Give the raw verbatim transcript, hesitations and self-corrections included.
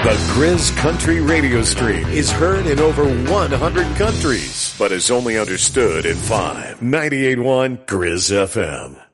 The Grizz Country Radio Stream is heard in over one hundred countries, but is only understood in five. ninety-eight point one Grizz F M.